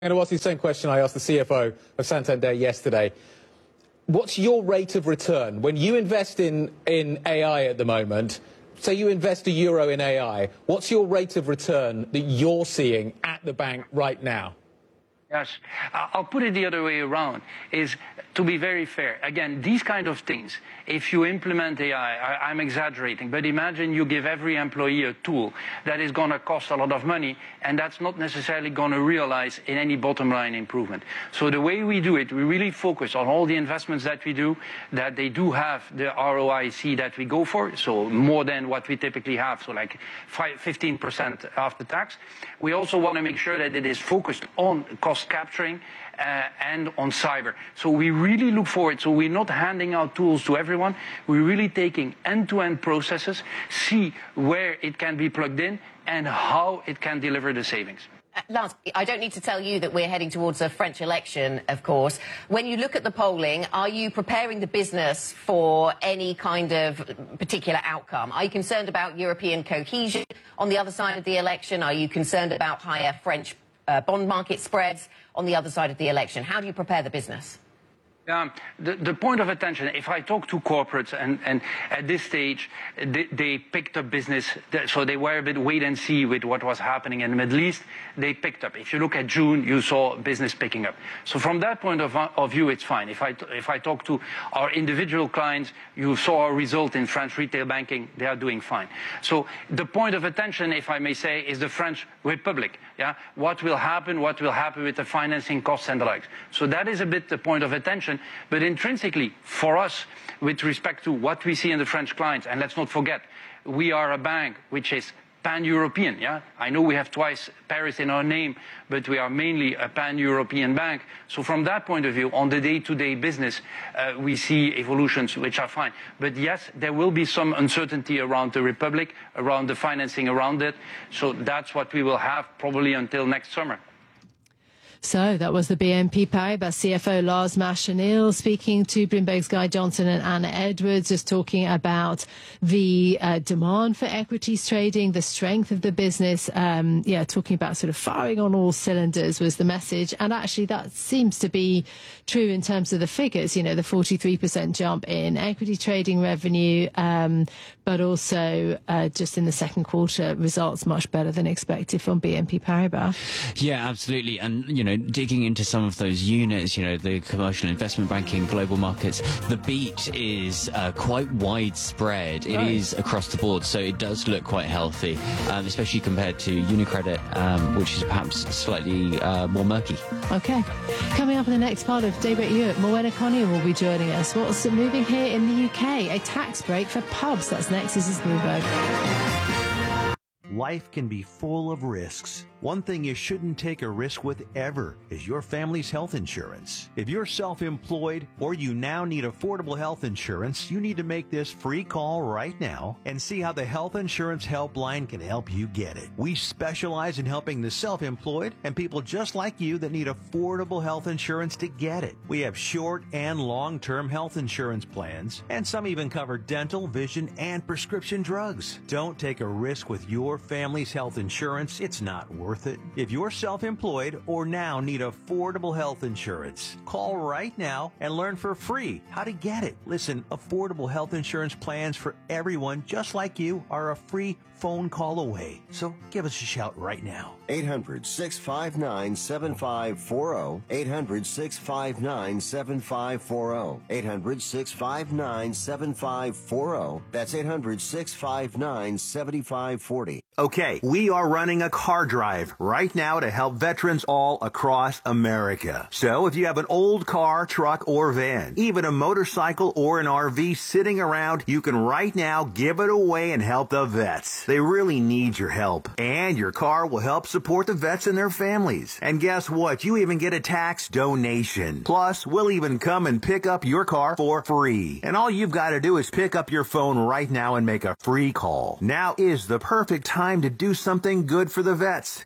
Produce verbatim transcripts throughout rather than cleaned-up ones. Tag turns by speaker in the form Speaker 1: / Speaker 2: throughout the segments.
Speaker 1: I'm going to ask you the same question I asked the C F O of Santander yesterday. What's your rate of return? When you invest in, in A I at the moment, say you invest a euro in A I, what's your rate of return that you're seeing at the bank right now?
Speaker 2: Yes, I'll put it the other way around, is to be very fair. Again, these kind of things, if you implement A I, I, I'm exaggerating, but imagine you give every employee a tool that is going to cost a lot of money, and that's not necessarily going to realize in any bottom line improvement. So the way we do it, we really focus on all the investments that we do, that they do have the R O I C that we go for, so more than what we typically have, so like fifteen percent after tax. We also want to make sure that it is focused on cost capturing uh, and on cyber. So we really look forward. So we're not handing out tools to everyone. We're really taking end-to-end processes, see where it can be plugged in and how it can deliver the savings.
Speaker 3: Uh, Lars, I don't need to tell you that we're heading towards a French election, of course. When you look at the polling, are you preparing the business for any kind of particular outcome? Are you concerned about European cohesion on the other side of the election? Are you concerned about higher French uh, bond market spreads on the other side of the election? How do you prepare the business?
Speaker 2: Um, the, the point of attention, if I talk to corporates and, and at this stage they, they picked up business, so they were a bit wait and see with what was happening in the Middle East, they picked up. If you look at June, you saw business picking up. So from that point of, of view, it's fine. If I, if I talk to our individual clients, you saw a result in French retail banking, they are doing fine. So the point of attention, if I may say, is the French Republic. Yeah? What will happen, what will happen with the financing costs and the likes. So that is a bit the point of attention. But intrinsically, for us, with respect to what we see in the French clients, and let's not forget, we are a bank which is pan-European. Yeah? I know we have twice Paris in our name, but we are mainly a pan-European bank. So from that point of view, on the day-to-day business, uh, we see evolutions which are fine. But yes, there will be some uncertainty around the Republic, around the financing around it. So that's what we will have probably until next summer.
Speaker 4: So that was the B N P Paribas C F O Lars Machenil speaking to Bloomberg's Guy Johnson and Anna Edwards, just talking about the uh, demand for equities trading, the strength of the business. Um, yeah, talking about sort of firing on all cylinders was the message. And actually that seems to be true in terms of the figures, you know, the forty-three percent jump in equity trading revenue, um, but also uh, just in the second quarter, results much better than expected from B N P Paribas.
Speaker 5: Yeah, absolutely. And, you know, digging into some of those units, you know, the commercial investment banking, global markets, the beat is uh, quite widespread. It right. is across the board, so it does look quite healthy, um, especially compared to UniCredit, um, which is perhaps slightly uh, more murky.
Speaker 4: Okay. Coming up in the next part of Daybreak Europe, Morwenna Connie will be joining us. What's moving here in the U K? A tax break for pubs. That's next. This is Bloomberg.
Speaker 6: Life can be full of risks. One thing you shouldn't take a risk with ever is your family's health insurance. If you're self-employed or you now need affordable health insurance, you need to make this free call right now and see how the Health Insurance Helpline can help you get it. We specialize in helping the self-employed and people just like you that need affordable health insurance to get it. We have short and long-term health insurance plans, and some even cover dental, vision, and prescription drugs. Don't take a risk with your family's health insurance. It's not worth it. If you're self-employed or now need affordable health insurance, call right now and learn for free how to get it. Listen, affordable health insurance plans for everyone just like you are a free phone call away. So give us a shout right now.
Speaker 7: eight hundred, six five nine, seven five four zero. eight hundred, six five nine, seven five four zero. eight hundred, six five nine, seven five four zero. That's eight hundred, six five nine, seven five four zero.
Speaker 6: Okay, we are running a car drive right now to help veterans all across America. So if you have an old car, truck, or van, even a motorcycle or an R V sitting around, you can right now give it away and help the vets. They really need your help. And your car will help support the vets and their families. And guess what? You even get a tax donation. Plus, we'll even come and pick up your car for free. And all you've got to do is pick up your phone right now and make a free call. Now is the perfect time to do something good for the vets. Give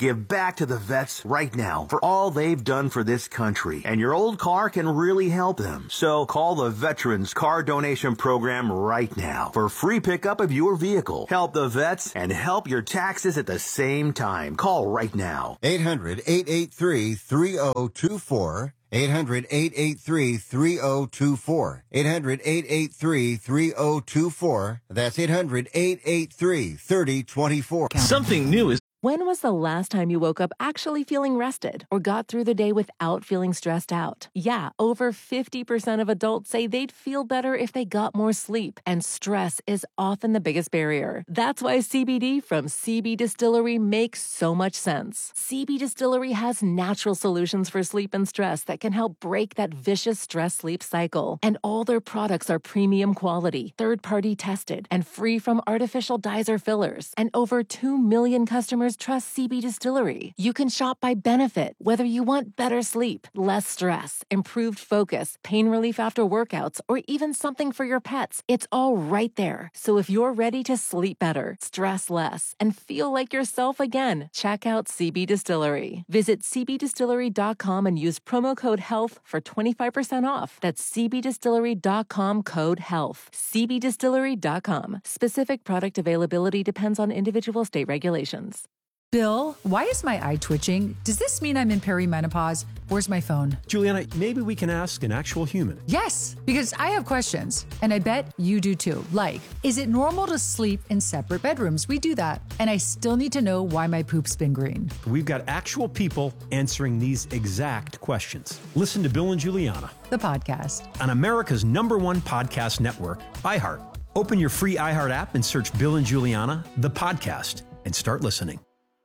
Speaker 6: Give back to the vets right now for all they've done for this country. And your old car can really help them. So call the Veterans Car Donation Program right now for free pickup of your vehicle. Help the vets and help your taxes at the same time. Call right now.
Speaker 7: eight hundred, eight eight three, three oh two four. eight hundred, eight eight three, three oh two four. eight hundred, eight eight three, three oh two four. That's eight hundred, eight eight three, three oh two four.
Speaker 8: Something new is...
Speaker 9: When was the last time you woke up actually feeling rested or got through the day without feeling stressed out? Yeah, over fifty percent of adults say they'd feel better if they got more sleep, and stress is often the biggest barrier. That's why C B D from C B Distillery makes so much sense. C B Distillery has natural solutions for sleep and stress that can help break that vicious stress-sleep cycle. And all their products are premium quality, third-party tested, and free from artificial dyes or fillers. And over two million customers trust C B Distillery. You can shop by benefit, whether you want better sleep, less stress, improved focus, pain relief after workouts, or even something for your pets. It's all right there. So if you're ready to sleep better, stress less, and feel like yourself again, check out C B Distillery. Visit c b distillery dot com and use promo code HEALTH for twenty-five percent off. That's c b distillery dot com code HEALTH. c b distillery dot com. Specific product availability depends on individual state regulations.
Speaker 10: Bill, why is my eye twitching? Does this mean I'm in perimenopause? Where's my phone?
Speaker 11: Juliana, maybe we can ask an actual human.
Speaker 10: Yes, because I have questions, and I bet you do too. Like, is it normal to sleep in separate bedrooms? We do that, and I still need to know why my poop's been green.
Speaker 11: We've got actual people answering these exact questions. Listen to Bill and Juliana,
Speaker 10: the podcast,
Speaker 11: on America's number one podcast network, iHeart. Open your free iHeart app and search Bill and Juliana, the podcast, and start listening.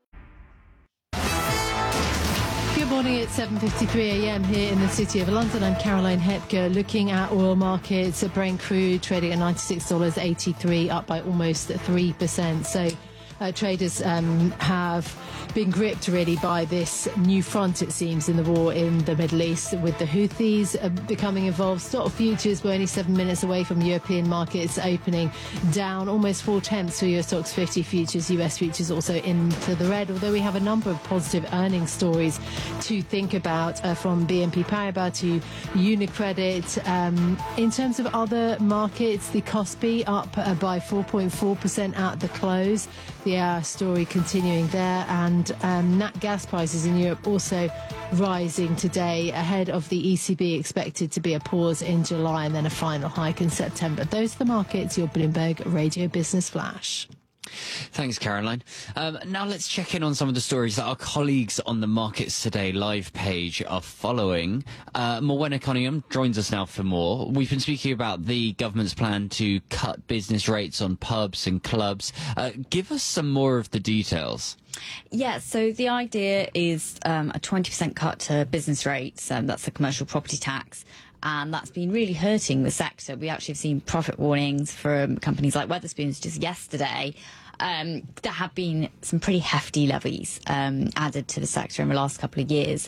Speaker 4: Good morning, it's seven fifty-three a m here in the City of London. I'm Caroline Hepker, looking at oil markets. Brent crude trading at ninety-six dollars eighty-three, up by almost three percent. So uh, traders um, have been gripped really by this new front, it seems, in the war in the Middle East, with the Houthis uh, becoming involved. Stock futures were only seven minutes away from European markets opening down almost four tenths for Euro Stoxx fifty futures. U S futures also into the red, although we have a number of positive earnings stories to think about, uh, from B N P Paribas to UniCredit. Um, in terms of other markets, the Kospi up uh, by four point four percent at the close. The hour story continuing there, and um, nat gas prices in Europe also rising today ahead of the E C B expected to be a pause in July and then a final hike in September. Those are the markets, your Bloomberg Radio Business Flash.
Speaker 5: Thanks, Caroline. Um, now let's check in on some of the stories that our colleagues on the Markets Today live page are following. Uh, Morwenna Cunningham joins us now for more. We've been speaking about the government's plan to cut business rates on pubs and clubs. Uh, give us some more of the details.
Speaker 12: Yeah, so the idea is um, a twenty percent cut to business rates. Um, that's the commercial property tax. And that's been really hurting the sector. We actually have seen profit warnings from companies like Wetherspoons just yesterday. Um, there have been some pretty hefty levies um, added to the sector in the last couple of years.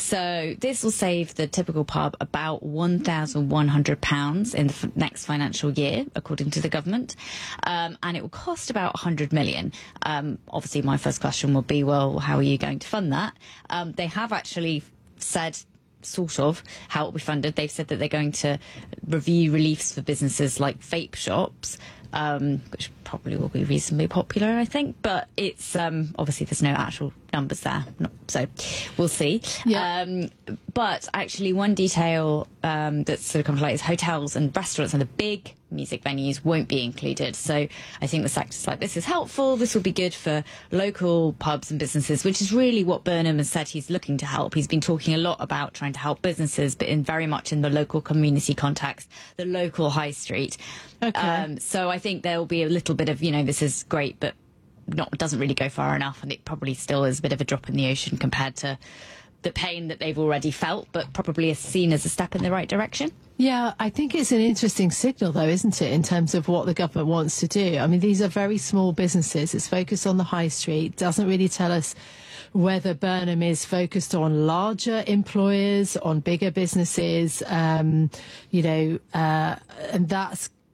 Speaker 12: So this will save the typical pub about one thousand one hundred pounds in the f- next financial year, according to the government. Um, and it will cost about one hundred million pounds. Um, obviously, my first question will be, well, how are you going to fund that? Um, they have actually said sort of how it will be funded. They've said that they're going to review reliefs for businesses like vape shops, um, which probably will be reasonably popular, I think. But it's um, obviously there's no actual numbers there, not, so we'll see.
Speaker 4: Yeah.
Speaker 12: Um, but actually, one detail um, that's sort of come to light is hotels and restaurants and the big music venues won't be included. So I think the sector's like, this is helpful. This will be good for local pubs and businesses, which is really what Burnham has said he's looking to help. He's been talking a lot about trying to help businesses, but in very much in the local community context, the local high street.
Speaker 4: Okay.
Speaker 12: Um, so I think there will be a little bit of, you know, this is great, but not doesn't really go far enough, and it probably still is a bit of a drop in the ocean compared to the pain that they've already felt, but probably is seen as a step in the right direction.
Speaker 4: Yeah, I think it's an interesting signal, though, isn't it, in terms of what the government wants to do? I mean, these are very small businesses. It's focused on the high street. Doesn't really tell us whether Burnham is focused on larger employers, on bigger businesses, um, you know, uh, and that's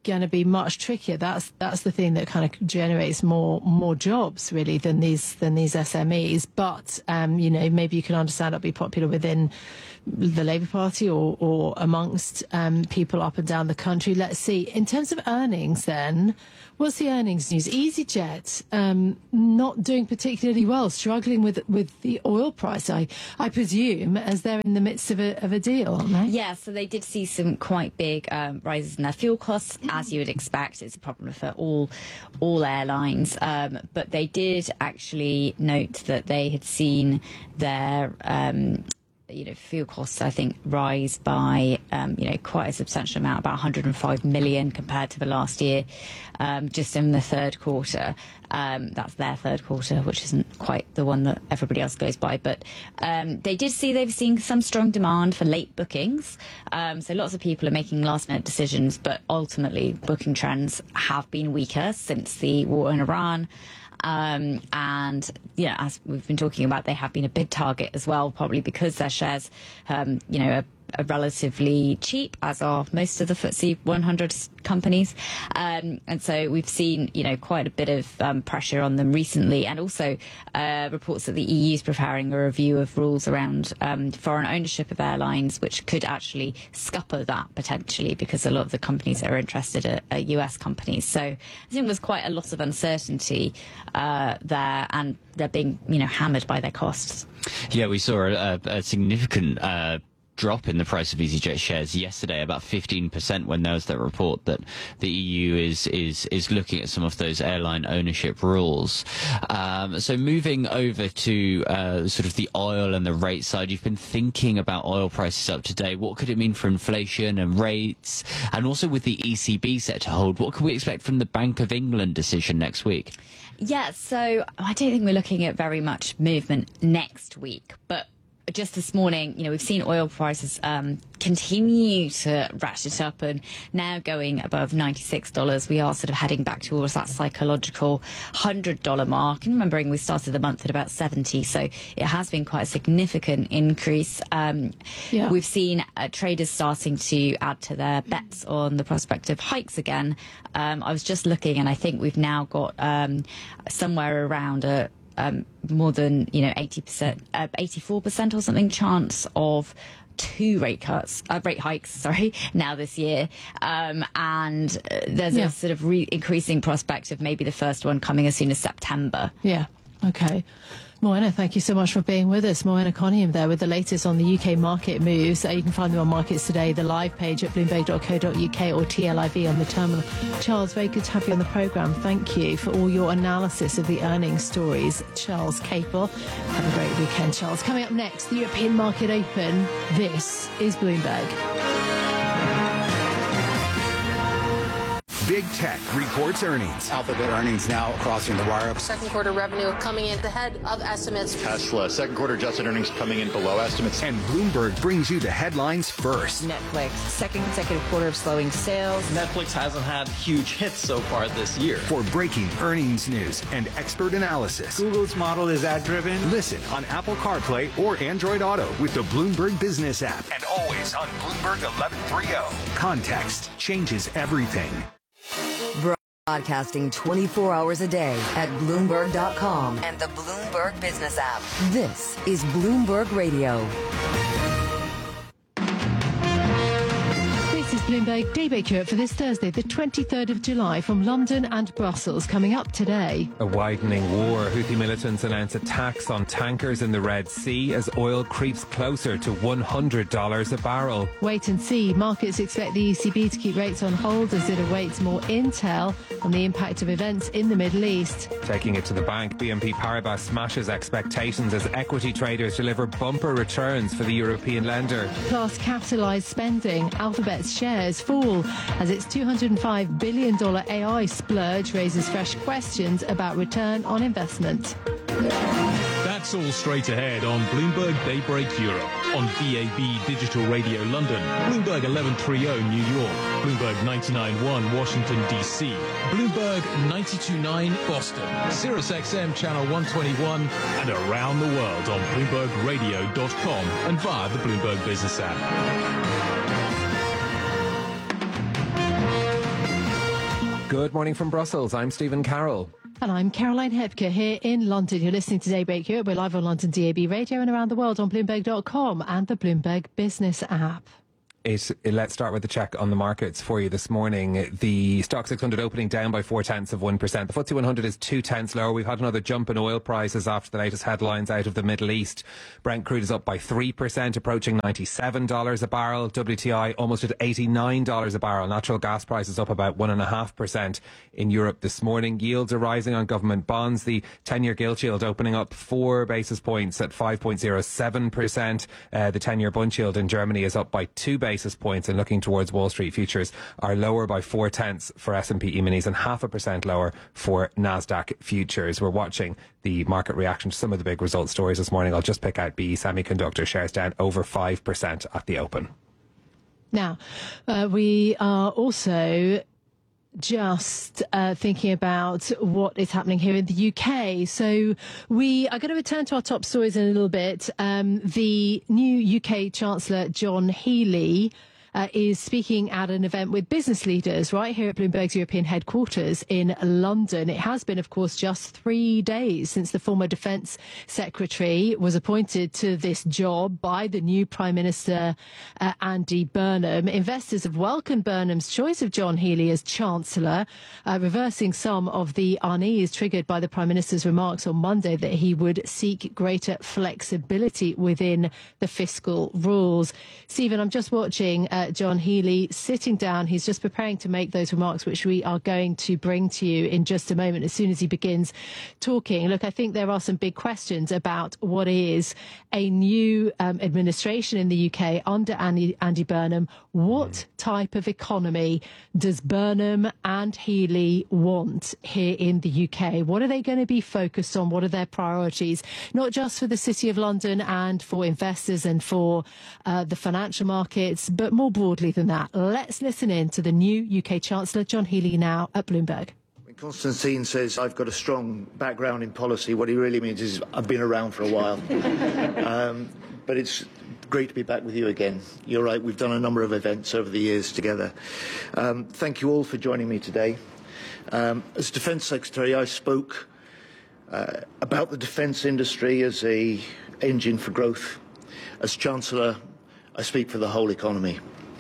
Speaker 4: going to be much trickier. That's that's the thing that kind of generates more more jobs really than these than these S M Es. But um, you know, maybe you can understand it'll be popular within the Labour Party or, or amongst um, people up and down the country. Let's see. In terms of earnings, then, what's the earnings news? EasyJet um, not doing particularly well, struggling with with the oil price, I I presume, as they're in the midst of a of a deal, aren't they?
Speaker 12: Yeah, so they did see some quite big um, rises in their fuel costs, as you would expect. It's a problem for all all airlines, um, but they did actually note that they had seen their um, you know, fuel costs, I think, rise by, um, you know, quite a substantial amount, about one hundred five million compared to the last year, um, just in the third quarter. Um, that's their third quarter, which isn't quite the one that everybody else goes by. But um, they did see they've seen some strong demand for late bookings. Um, so lots of people are making last-minute decisions, but ultimately booking trends have been weaker since the war in Iran. Um, and, yeah, as we've been talking about, they have been a big target as well, probably because their shares, um, you know, are, are relatively cheap, as are most of the F T S E one hundred companies. Um, and so we've seen, you know, quite a bit of um, pressure on them recently. And also uh, reports that the E U is preparing a review of rules around um, foreign ownership of airlines, which could actually scupper that potentially, because a lot of the companies that are interested are, are U S companies. So I think there's quite a lot of uncertainty uh, there, and they're being, you know, hammered by their costs.
Speaker 5: Yeah, we saw a, a significant uh, drop in the price of EasyJet shares yesterday, about fifteen percent, when there was that report that the E U is is is looking at some of those airline ownership rules. Um, so moving over to uh, sort of the oil and the rate side, you've been thinking about oil prices up to date. What could it mean for inflation and rates? And also with the E C B set to hold, what can we expect from the Bank of England decision next week?
Speaker 12: Yeah, so I don't think we're looking at very much movement next week, but just this morning, you know, we've seen oil prices um, continue to ratchet up, and now going above ninety-six dollars. We are sort of heading back towards that psychological one hundred dollar mark. And remembering we started the month at about seventy, so it has been quite a significant increase. Um, yeah. We've seen uh, traders starting to add to their bets on the prospect of hikes again. Um, I was just looking, and I think we've now got um, somewhere around a Um, more than, you know, eighty percent, uh, eighty-four percent or something chance of two rate cuts, uh, rate hikes, sorry, now this year. Um, and uh, there's yeah. a sort of re- increasing prospect of maybe the first one coming as soon as September.
Speaker 4: Yeah, okay. Moena, thank you so much for being with us. Moena Coniam there with the latest on the U K market moves. Uh, you can find them on Markets Today, the live page at bloomberg dot co dot uk, or T L I V on the terminal. Charles, very good to have you on the programme. Thank you for all your analysis of the earnings stories. Charles Capel. Have a great weekend, Charles. Coming up next, the European Market Open. This is Bloomberg.
Speaker 8: Big Tech reports earnings.
Speaker 13: Alphabet earnings now crossing the wire.
Speaker 14: Second quarter revenue coming in ahead of estimates.
Speaker 15: Tesla, second quarter adjusted earnings coming in below estimates.
Speaker 8: And Bloomberg brings you the headlines first.
Speaker 16: Netflix, second consecutive quarter of slowing sales.
Speaker 17: Netflix hasn't had huge hits so far this year.
Speaker 8: For breaking earnings news and expert analysis.
Speaker 18: Google's model is ad-driven.
Speaker 8: Listen on Apple CarPlay or Android Auto with the Bloomberg Business app. And always on Bloomberg eleven thirty. Context changes everything.
Speaker 19: Broadcasting twenty-four hours a day at Bloomberg dot com and the Bloomberg Business app. This is Bloomberg Radio.
Speaker 4: This is Bloomberg Daybreak Europe for this Thursday, the twenty-third of July, from London and Brussels. Coming up today,
Speaker 20: a widening war. Houthi militants announce attacks on tankers in the Red Sea as oil creeps closer to one hundred dollars a barrel.
Speaker 4: Wait and see. Markets expect the E C B to keep rates on hold as it awaits more intel on the impact of events in the Middle East.
Speaker 20: Taking it to the bank, B N P Paribas smashes expectations as equity traders deliver bumper returns for the European lender.
Speaker 4: Plus, capitalised spending. Alphabet's shares fall as its two hundred five billion dollars A I splurge raises fresh questions about return on investment.
Speaker 21: That's all straight ahead on Bloomberg Daybreak Europe, on D A B Digital Radio London, Bloomberg eleven thirty New York, Bloomberg ninety-nine point one Washington, D C, Bloomberg ninety-two point nine Boston, Sirius X M Channel one twenty-one, and around the world on bloomberg radio dot com and via the Bloomberg Business app.
Speaker 20: Good morning from Brussels. I'm Stephen Carroll.
Speaker 4: And I'm Caroline Hepker here in London. You're listening to Daybreak Europe. We're live on London D A B Radio and around the world on Bloomberg dot com and the Bloomberg Business app. It,
Speaker 20: let's start with the check on the markets for you this morning. The Stock six hundred opening down by four tenths of one percent. The F T S E one hundred is two tenths lower. We've had another jump in oil prices after the latest headlines out of the Middle East. Brent crude is up by three percent, approaching ninety-seven dollars a barrel. W T I almost at eighty-nine dollars a barrel. Natural gas prices up about one point five percent in Europe this morning. Yields are rising on government bonds. The ten-year gilt yield opening up four basis points at five point zero seven percent. Uh, the ten-year bund yield in Germany is up by two basis points, and looking towards Wall Street futures are lower by four tenths for S and P E-minis and half a percent lower for Nasdaq futures. We're watching the market reaction to some of the big result stories this morning. I'll just pick out B E Semiconductor shares down over five percent at the open.
Speaker 4: Now, uh, we are also just uh, thinking about what is happening here in the U K. So we are going to return to our top stories in a little bit. Um, the new U K Chancellor, John Healey, Uh, is speaking at an event with business leaders right here at Bloomberg's European headquarters in London. It has been, of course, just three days since the former Defence Secretary was appointed to this job by the new Prime Minister, uh, Andy Burnham. Investors have welcomed Burnham's choice of John Healey as Chancellor, uh, reversing some of the unease triggered by the Prime Minister's remarks on Monday that he would seek greater flexibility within the fiscal rules. Stephen, I'm just watching uh, John Healey sitting down. He's just preparing to make those remarks, which we are going to bring to you in just a moment as soon as he begins talking. Look, I think there are some big questions about what is a new um, administration in the U K under Andy, Andy Burnham. What type of economy does Burnham and Healey want here in the U K? What are they going to be focused on? What are their priorities? Not just for the City of London and for investors and for uh, the financial markets, but more broadly than that. Let's listen in to the new U K Chancellor, John Healey, now at Bloomberg.
Speaker 18: When Constantine says, I've got a strong background in policy, what he really means is I've been around for a while. um, but it's great to be back with you again. You're right, we've done a number of events over the years together. Um, thank you all for joining me today. Um, as Defence Secretary, I spoke uh, about the defence industry as an engine for growth. As Chancellor, I speak for the whole economy.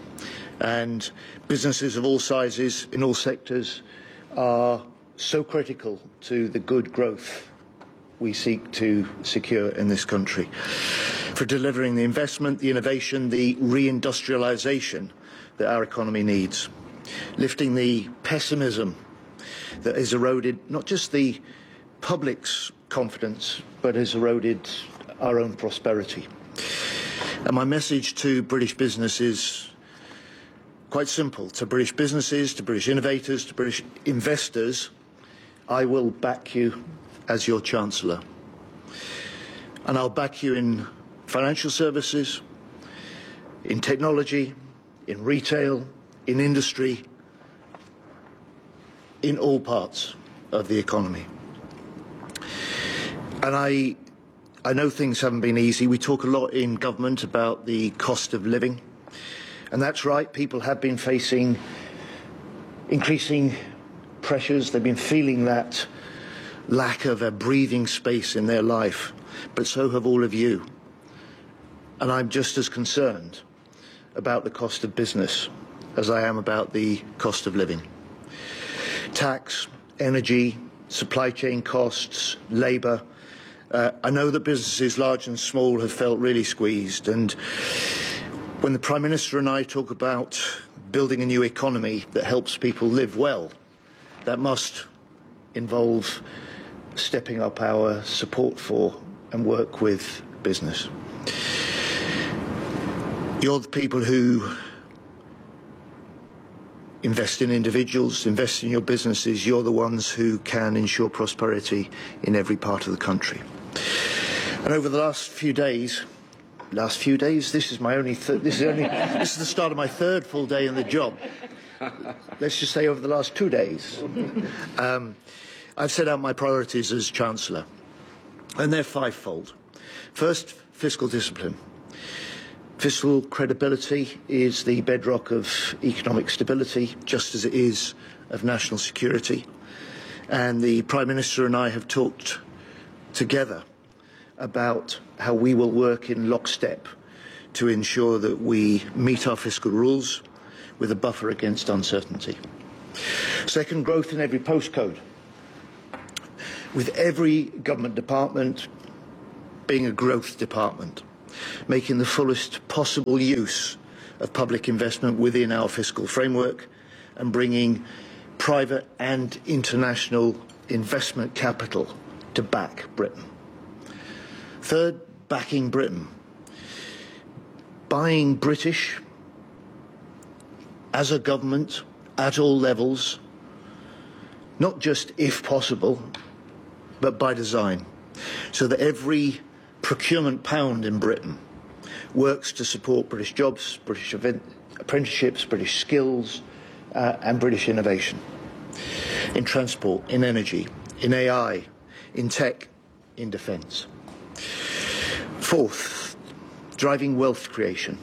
Speaker 18: And businesses of all sizes, in all sectors, are so critical to the good growth we seek to secure in this country, for delivering the investment, the innovation, the reindustrialisation that our economy needs, lifting the pessimism that has eroded not just the public's confidence, but has eroded our own prosperity. And my message to British business is quite simple. To British businesses, to British innovators, to British investors, I will back you as your Chancellor. And I'll back you in financial services, in technology, in retail, in industry, in all parts of the economy. And I, I know things haven't been easy. We talk a lot in government about the cost of living. And that's right, people have been facing increasing pressures. They've been feeling that lack of a breathing space in their life, but so have all of you. And I'm just as concerned about the cost of business as I am about the cost of living. Tax, energy, supply chain costs, labour. Uh, I know that businesses large and small have felt really squeezed, and when the Prime Minister and I talk about building a new economy that helps people live well, that must involve stepping up our support for and work with business. You're the people who invest in individuals, invest in your businesses. You're the ones who can ensure prosperity in every part of the country. And over the last few days, last few days, this is my only, th this is only, this is the start of my third full day in the job. Let's just say over the last two days. Um, I've set out my priorities as Chancellor, and they're fivefold. First, fiscal discipline. Fiscal credibility is the bedrock of economic stability, just as it is of national security. And the Prime Minister and I have talked together about how we will work in lockstep to ensure that we meet our fiscal rules with a buffer against uncertainty. Second, growth in every postcode, with every government department being a growth department, making the fullest possible use of public investment within our fiscal framework and bringing private and international investment capital to back Britain. Third, backing Britain. Buying British as a government at all levels, not just if possible, but by design, so that every procurement pound in Britain works to support British jobs, British apprenticeships, British skills, uh, and British innovation in transport, in energy, in A I, in tech, in defence. Fourth, driving wealth creation.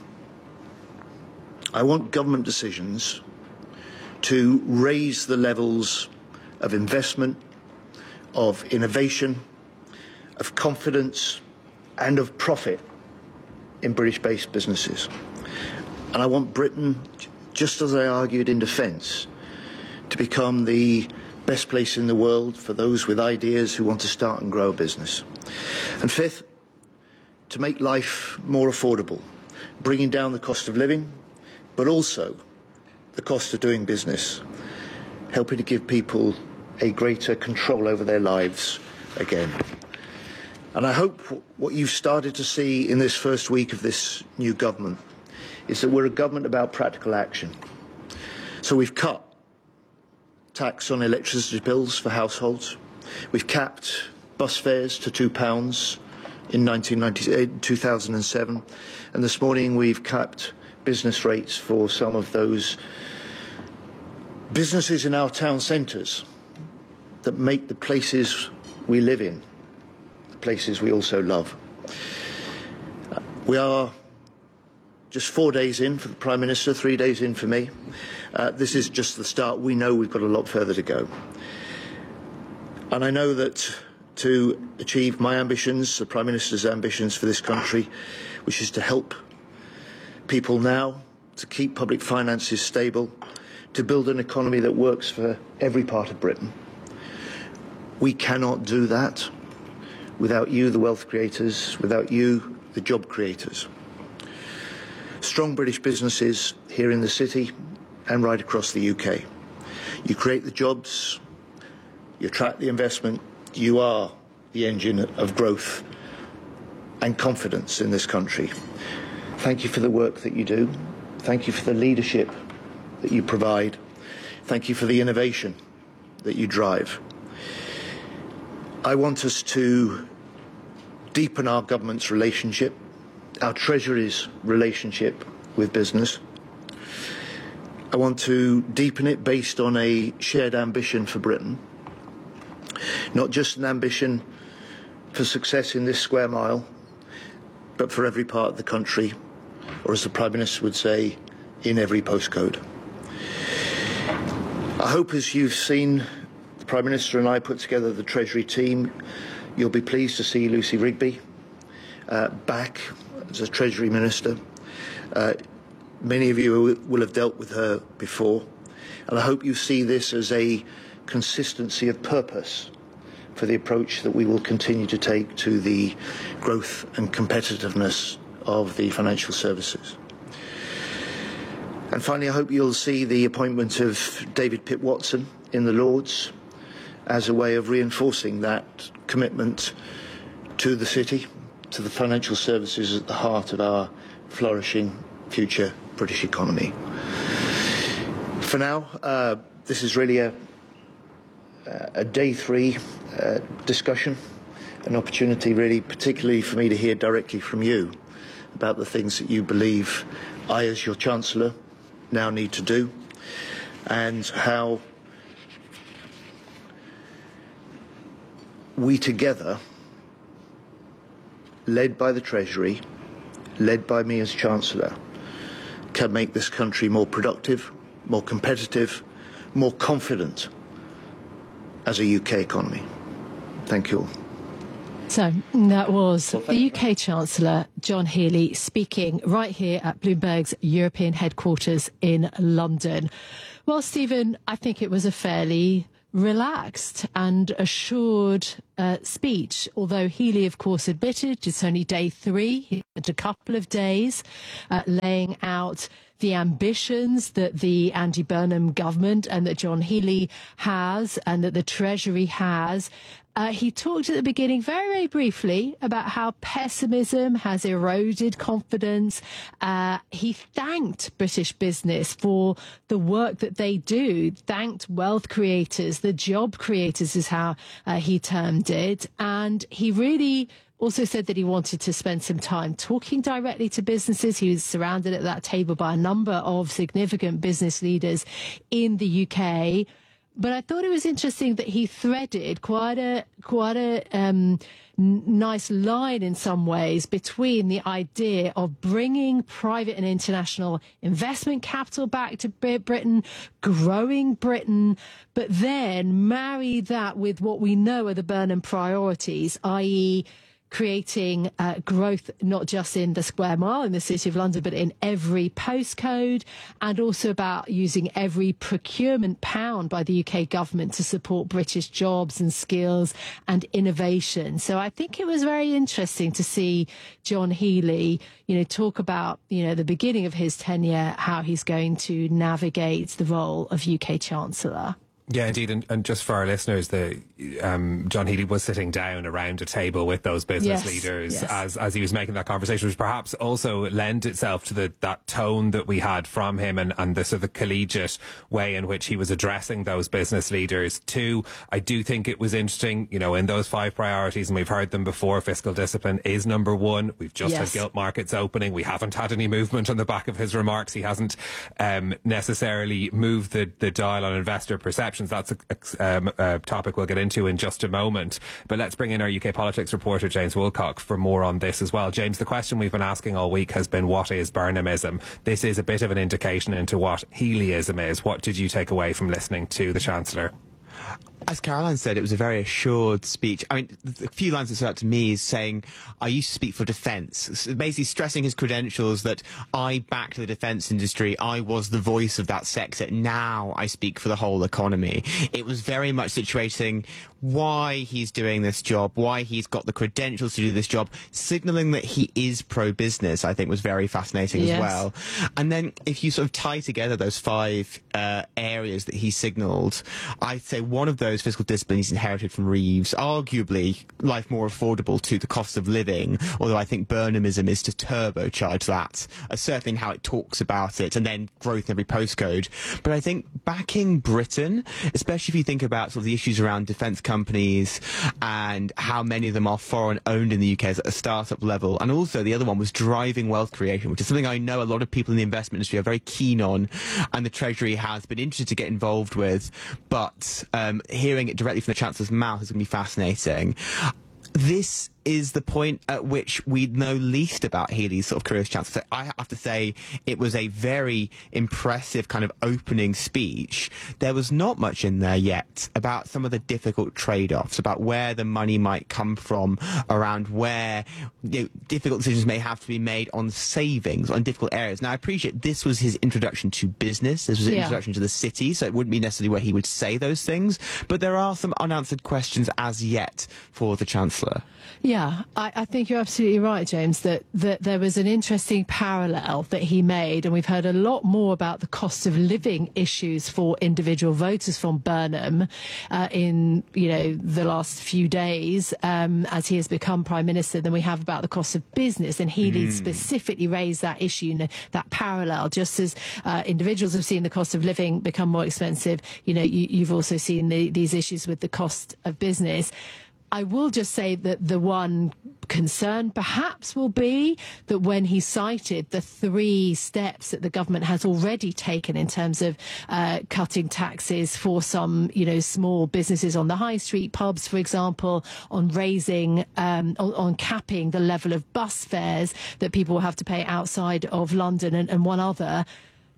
Speaker 18: I want government decisions to raise the levels of investment, of innovation, of confidence, and of profit in British-based businesses. And I want Britain, just as I argued in defence, to become the best place in the world for those with ideas who want to start and grow a business. And fifth, to make life more affordable, bringing down the cost of living, but also the cost of doing business, helping to give people a greater control over their lives again. And I hope what you've started to see in this first week of this new government is that we're a government about practical action. So we've cut tax on electricity bills for households. We've capped bus fares to two pounds in two thousand seven. And this morning we've capped business rates for some of those businesses in our town centres that make the places we live in, the places we also love. Uh, we are just four days in for the Prime Minister, three days in for me. Uh, this is just the start. We know we've got a lot further to go. And I know that to achieve my ambitions, the Prime Minister's ambitions for this country, which is to help people now, to keep public finances stable, to build an economy that works for every part of Britain. We cannot do that without you, the wealth creators, without you, the job creators. Strong British businesses here in the city and right across the U K. You create the jobs, you attract the investment, you are the engine of growth and confidence in this country. Thank you for the work that you do. Thank you for the leadership that you provide. Thank you for the innovation that you drive. I want us to deepen our government's relationship, our Treasury's relationship with business. I want to deepen it based on a shared ambition for Britain, not just an ambition for success in this square mile, but for every part of the country, or as the Prime Minister would say, in every postcode. I hope as you've seen the Prime Minister and I put together the Treasury team, you'll be pleased to see Lucy Rigby uh, back as a Treasury Minister. Uh, many of you will have dealt with her before, and I hope you see this as a consistency of purpose for the approach that we will continue to take to the growth and competitiveness of the financial services. And finally, I hope you'll see the appointment of David Pitt-Watson in the Lords as a way of reinforcing that commitment to the city, to the financial services at the heart of our flourishing future British economy. For now, uh, this is really a, a day three uh, discussion, an opportunity really particularly for me to hear directly from you about the things that you believe I, as your Chancellor, now need to do, and how we together, led by the Treasury, led by me as Chancellor, can make this country more productive, more competitive, more confident as a U K economy. Thank you all.
Speaker 4: So that was the U K Chancellor, John Healey, speaking right here at Bloomberg's European headquarters in London. Well, Stephen, I think it was a fairly relaxed and assured uh, speech, although Healey, of course, admitted it's only day three. He had a couple of days uh, laying out the ambitions that the Andy Burnham government and that John Healey has and that the Treasury has. Uh, he talked at the beginning very, very briefly about how pessimism has eroded confidence. Uh, he thanked British business for the work that they do, thanked wealth creators, the job creators is how uh, he termed it. And he really also said that he wanted to spend some time talking directly to businesses. He was surrounded at that table by a number of significant business leaders in the U K. But I thought it was interesting that he threaded quite a quite a um, n- nice line in some ways between the idea of bringing private and international investment capital back to Britain, growing Britain, but then marry that with what we know are the Burnham priorities, that is creating uh, growth not just in the square mile in the City of London, but in every postcode, and also about using every procurement pound by the U K government to support British jobs and skills and innovation. So I think it was very interesting to see John Healey, you know, talk about, you know, the beginning of his tenure, how he's going to navigate the role of U K Chancellor.
Speaker 20: Yeah, indeed. And, and just for our listeners, the um, John Healey was sitting down around a table with those business
Speaker 4: yes,
Speaker 20: leaders
Speaker 4: yes.
Speaker 20: as as he was making that conversation, which perhaps also lent itself to the that tone that we had from him and, and the sort of the collegiate way in which he was addressing those business leaders too. I do think it was interesting, you know, in those five priorities, and we've heard them before, fiscal discipline is number one. We've just
Speaker 4: yes.
Speaker 20: had gilt markets opening. We haven't had any movement on the back of his remarks. He hasn't um, necessarily moved the, the dial on investor perceptions. That's a, a, um, a topic we'll get into in just a moment. But let's bring in our U K politics reporter, James Woolcock, for more on this as well. James, the question we've been asking all week has been, what is Burnhamism? This is a bit of an indication into what Healeyism is. What did you take away from listening to the Chancellor?
Speaker 1: As Caroline said, it was a very assured speech. I mean, the few lines that stood out to me is saying, I used to speak for defence, basically stressing his credentials that I backed the defence industry, I was the voice of that sector, now I speak for the whole economy. It was very much situating why he's doing this job, why he's got the credentials to do this job, signalling that he is pro-business, I think was very fascinating
Speaker 4: yes.
Speaker 1: as well. And then if you sort of tie together those five uh, areas that he signalled, I'd say one of those fiscal discipline he's inherited from Reeves, arguably life more affordable to the cost of living, although I think Burnhamism is to turbocharge that, uh, certainly in how it talks about it, and then growth in every postcode. But I think backing Britain, especially if you think about sort of the issues around defence companies and how many of them are foreign owned in the U K at a startup level, and also the other one was driving wealth creation, which is something I know a lot of people in the investment industry are very keen on, and the Treasury has been interested to get involved with, but um, hearing it directly from the Chancellor's mouth is going to be fascinating. This is the point at which we know least about Healey's sort of career as Chancellor. So I have to say it was a very impressive kind of opening speech. There was not much in there yet about some of the difficult trade-offs, about where the money might come from, around where, you know, difficult decisions may have to be made on savings, on difficult areas. Now, I appreciate this was his introduction to business. This was an
Speaker 4: yeah.
Speaker 1: introduction to the city, so it wouldn't be necessarily where he would say those things. But there are some unanswered questions as yet for the Chancellor.
Speaker 4: Yeah, I, I think you're absolutely right, James, that, that there was an interesting parallel that he made, and we've heard a lot more about the cost of living issues for individual voters from Burnham uh, in, you know, the last few days um, as he has become Prime Minister than we have about the cost of business. And Healey mm. specifically raised that issue, you know, that parallel. Just as uh, individuals have seen the cost of living become more expensive, you know, you, you've also seen the, these issues with the cost of business. I will just say that the one concern perhaps will be that when he cited the three steps that the government has already taken in terms of uh, cutting taxes for some, you know, small businesses on the high street, pubs, for example, on raising, um, on, on capping the level of bus fares that people will have to pay outside of London and, and one other,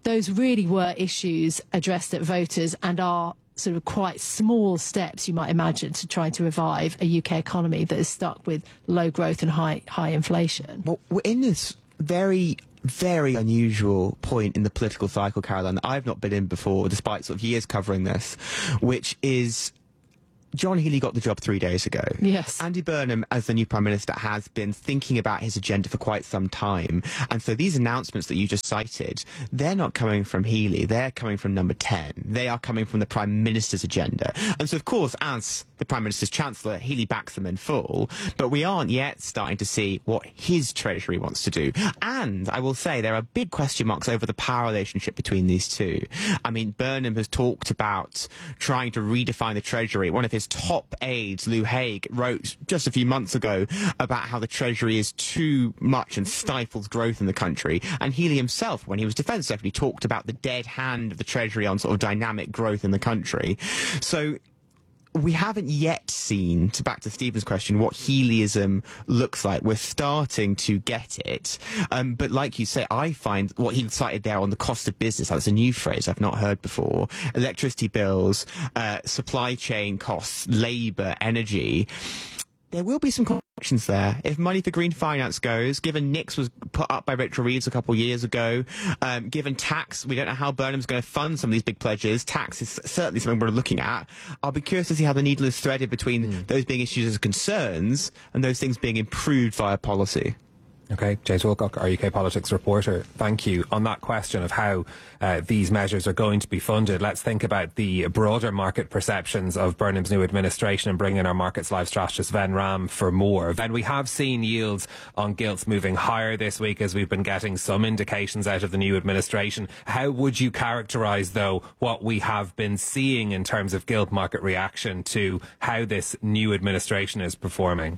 Speaker 4: those really were issues addressed at voters and are sort of quite small steps, you might imagine, to try to revive a U K economy that is stuck with low growth and high high inflation.
Speaker 1: Well, we're in this very, very unusual point in the political cycle, Caroline, that I've not been in before, despite sort of years covering this, which is John Healey got the job three days ago.
Speaker 4: Yes.
Speaker 1: Andy Burnham, as the new Prime Minister, has been thinking about his agenda for quite some time. And so these announcements that you just cited, they're not coming from Healey. They're coming from Number ten. They are coming from the Prime Minister's agenda. And so, of course, as the Prime Minister's Chancellor, Healey backs them in full. But we aren't yet starting to see what his Treasury wants to do. And I will say there are big question marks over the power relationship between these two. I mean, Burnham has talked about trying to redefine the Treasury. One of his top aides, Lou Haig, wrote just a few months ago about how the Treasury is too much and stifles growth in the country. And Healey himself, when he was Defence Secretary, talked about the dead hand of the Treasury on sort of dynamic growth in the country. So we haven't yet seen, to back to Stephen's question, what Healeyism looks like. We're starting to get it. Um, but like you say, I find what he cited there on the cost of business, that's a new phrase I've not heard before, electricity bills, uh, supply chain costs, labour, energy. There will be some questions there. If money for green finance goes, given Nix was put up by Rachel Reeves a couple of years ago, um, given tax, we don't know how Burnham's going to fund some of these big pledges. Tax is certainly something we're looking at. I'll be curious to see how the needle is threaded between mm. those being issues as concerns and those things being improved via policy.
Speaker 20: Okay, James Wilcock, our U K politics reporter, thank you. On that question of how uh, these measures are going to be funded, let's think about the broader market perceptions of Burnham's new administration and bring in our Markets Live strategist Ven Ram for more. Ven, we have seen yields on gilts moving higher this week as we've been getting some indications out of the new administration. How would you characterise, though, what we have been seeing in terms of gilt market reaction to how this new administration is performing?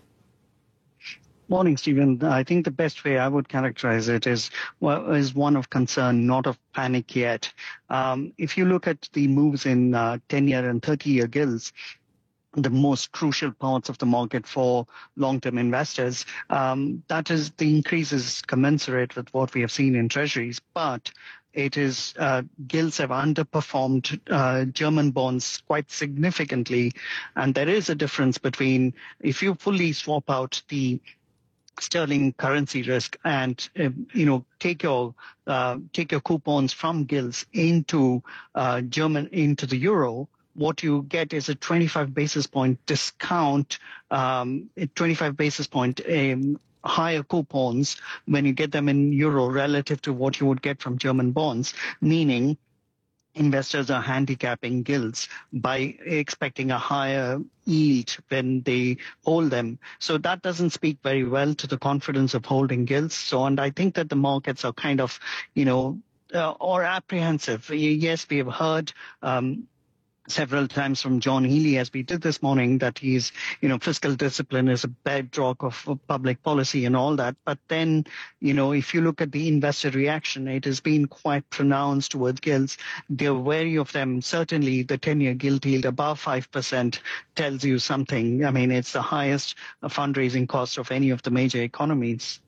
Speaker 3: Morning, Stephen. I think the best way I would characterize it is well, is one of concern, not of panic yet. Um, if you look at the moves in uh, ten-year and thirty-year gilts, the most crucial parts of the market for long-term investors, um, that is, the increase is commensurate with what we have seen in treasuries, but it is uh, gilts have underperformed uh, German bonds quite significantly, and there is a difference between if you fully swap out the sterling currency risk and uh, you know take your uh, take your coupons from gilts into uh, German into the euro, what you get is a twenty-five basis point discount, um, twenty-five basis point um, higher coupons when you get them in euro relative to what you would get from German bonds, meaning investors are handicapping gilts by expecting a higher yield when they hold them. So that doesn't speak very well to the confidence of holding gilts. So, and I think that the markets are kind of, you know, uh, or apprehensive. Yes, we have heard um, several times from John Healey, as we did this morning, that he's, you know, fiscal discipline is a bedrock of public policy and all that. But then, you know, if you look at the investor reaction, it has been quite pronounced towards gilts. They're wary of them. Certainly, the ten-year gilt yield above five percent tells you something. I mean, it's the highest fundraising cost of any of the major economies.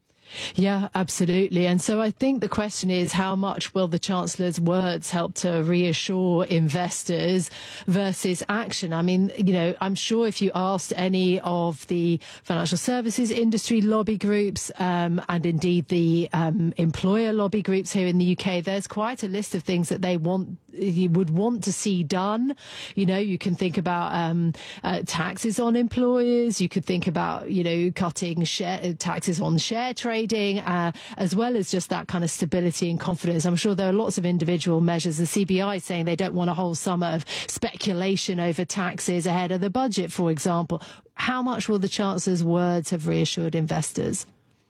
Speaker 4: Yeah, absolutely. And so I think the question is, how much will the Chancellor's words help to reassure investors versus action? I mean, you know, I'm sure if you asked any of the financial services industry lobby groups um, and indeed the um, employer lobby groups here in the U K, there's quite a list of things that they want, you would want to see done. You know, you can think about um, uh, taxes on employers. You could think about, you know, cutting share taxes on share trading. Uh, as well as just that kind of stability and confidence. I'm sure there are lots of individual measures. The C B I is saying they don't want a whole summer of speculation over taxes ahead of the budget, for example. How much will the Chancellor's words have reassured investors?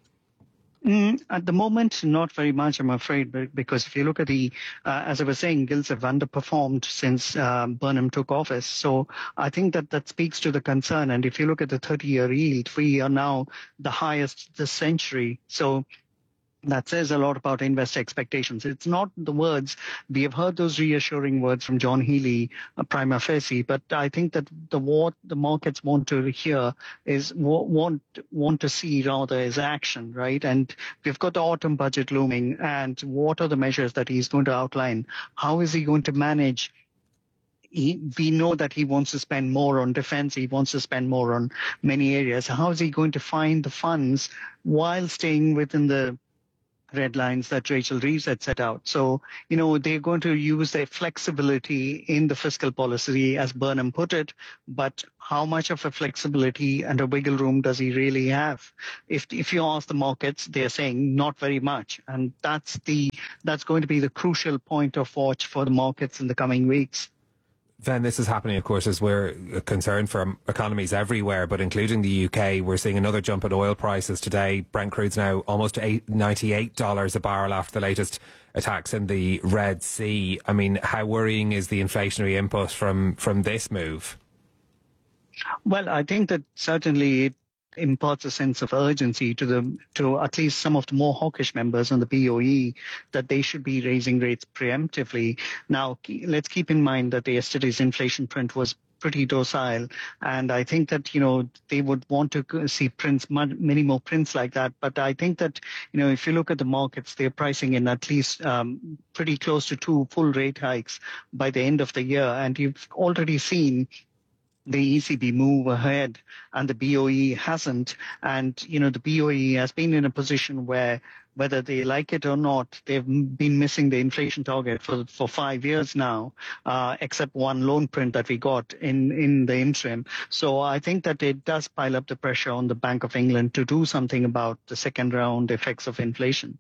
Speaker 3: Mm, at the moment, not very much, I'm afraid, because if you look at the, uh, as I was saying, gilts have underperformed since uh, Burnham took office. So I think that that speaks to the concern. And if you look at the thirty-year yield, we are now the highest this century. So That says a lot about investor expectations. It's not the words. We have heard those reassuring words from John Healey, uh, prima facie, but I think that the what the markets want to hear is want want to see rather is action, right? And we've got the autumn budget looming, and what are the measures that he's going to outline? How is he going to manage? He, we know that he wants to spend more on defense. He wants to spend more on many areas. How is he going to find the funds while staying within the red lines that Rachel Reeves had set out? So, you know, they're going to use their flexibility in the fiscal policy, as Burnham put it, but how much of a flexibility and a wiggle room does he really have? If if you ask the markets, they're saying not very much. And that's the that's going to be the crucial point of watch for the markets in the coming weeks.
Speaker 20: Then this is happening, of course, as we're concerned for economies everywhere, but including the U K. We're seeing another jump in oil prices today. Brent crude's now almost ninety-eight dollars a barrel after the latest attacks in the Red Sea. I mean, how worrying is the inflationary input from, from this move?
Speaker 3: Well, I think that certainly it imparts a sense of urgency to the to at least some of the more hawkish members on the B O E that they should be raising rates preemptively. Now, let's keep in mind that yesterday's inflation print was pretty docile, and I think that, you know, they would want to see prints, many more prints like that. But I think that, you know, if you look at the markets, they're pricing in at least um, pretty close to two full rate hikes by the end of the year, and you've already seen the E C B move ahead and the B O E hasn't. And, you know, the B O E has been in a position where, whether they like it or not, they've been missing the inflation target for for five years now, uh, except one loan print that we got in, in the interim. So I think that it does pile up the pressure on the Bank of England to do something about the second round effects of inflation.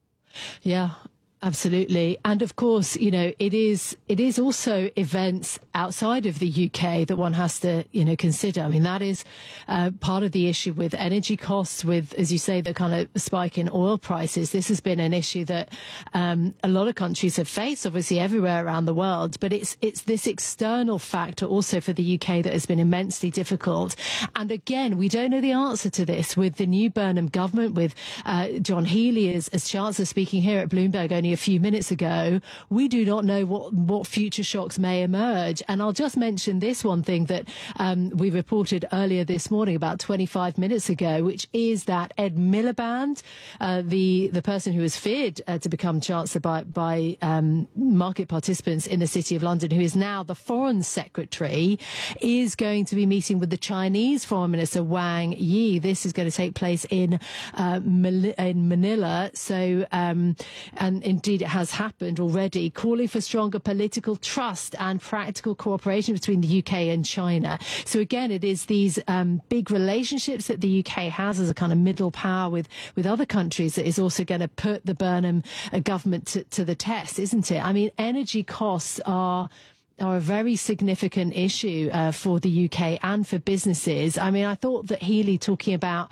Speaker 4: Yeah. Absolutely. And of course, you know, it is it is also events outside of the U K that one has to, you know, consider. I mean, that is uh, part of the issue with energy costs, with, as you say, the kind of spike in oil prices. This has been an issue that um, a lot of countries have faced, obviously, everywhere around the world. But it's it's this external factor also for the U K that has been immensely difficult. And again, we don't know the answer to this with the new Burnham government, with uh, John Healey as, as Chancellor speaking here at Bloomberg only a few minutes ago. We do not know what, what future shocks may emerge. And I'll just mention this one thing that um, we reported earlier this morning, about twenty-five minutes ago, which is that Ed Miliband, uh, the, the person who was feared uh, to become Chancellor by, by um, market participants in the City of London, who is now the Foreign Secretary, is going to be meeting with the Chinese Foreign Minister Wang Yi. This is going to take place in, uh, Mal- in Manila. So, um, and in Indeed, it has happened already, calling for stronger political trust and practical cooperation between the U K and China. So again, it is these um, big relationships that the U K has as a kind of middle power with, with other countries that is also going to put the Burnham uh, government to, to the test, isn't it? I mean, energy costs are are a very significant issue uh, for the U K and for businesses. I mean, I thought that Healey, talking about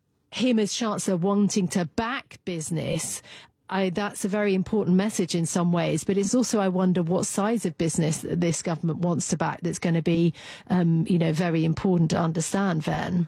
Speaker 4: him as Chancellor wanting to back business, I, that's a very important message in some ways, but it's also, I wonder what size of business this government wants to back that's going to be, um, you know, very important to understand, Ven.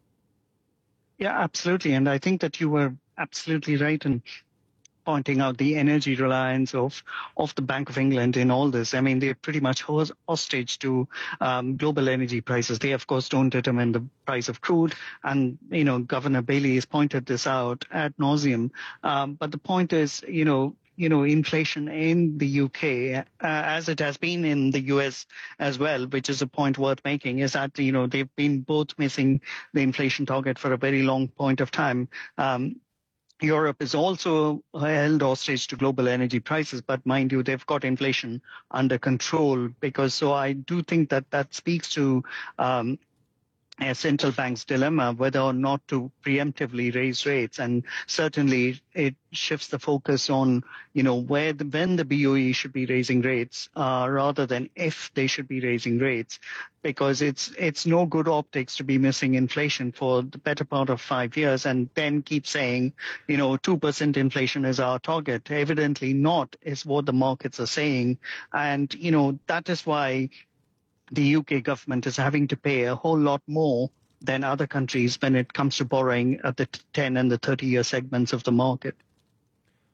Speaker 3: Yeah, absolutely. And I think that you were absolutely right in pointing out the energy reliance of, of the Bank of England in all this. I mean, they're pretty much hostage to um, global energy prices. They, of course, don't determine the price of crude. And, you know, Governor Bailey has pointed this out ad nauseum. Um, but the point is, you know, you know, inflation in the U K, uh, as it has been in the U S as well, which is a point worth making, is that, you know, they've been both missing the inflation target for a very long point of time. Um, Europe is also held hostage to global energy prices, but mind you, they've got inflation under control. Because so I do think that that speaks to um, a central bank's dilemma whether or not to preemptively raise rates, and certainly it shifts the focus on, you know, where the, when the B O E should be raising rates uh, rather than if they should be raising rates, because it's it's no good optics to be missing inflation for the better part of five years and then keep saying, you know, two percent inflation is our target. Evidently not, is what the markets are saying. And, you know, that is why the U K government is having to pay a whole lot more than other countries when it comes to borrowing at the ten and the thirty year segments of the market.